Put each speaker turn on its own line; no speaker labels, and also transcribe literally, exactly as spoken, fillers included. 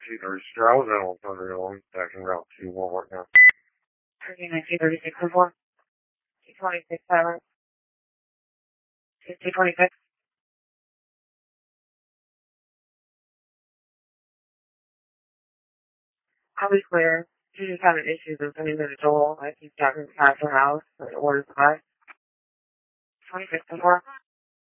two thirty-six. I was out on Thunder Hill, back in Route two one right now.
thirty-nine, two thirty-six, four. two twenty-six, silent. two twenty-six. I'll be clear. She just having issues with sending to Joel. I keep talking past her house, but orders high. twenty-six, four.